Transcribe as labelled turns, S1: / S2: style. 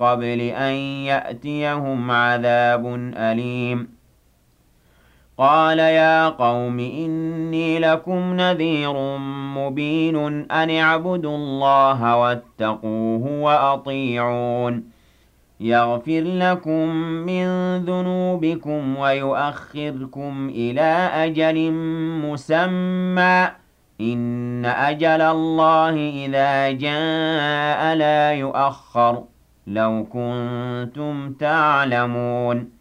S1: قبل أن يأتيهم عذاب أليم قال يا قوم إني لكم نذير مبين أن اعبدوا الله واتقوه وأطيعون يغفر لكم من ذنوبكم ويؤخركم إلى أجل مسمى إن أجل الله إذا جاء لا يؤخر لو كنتم تعلمون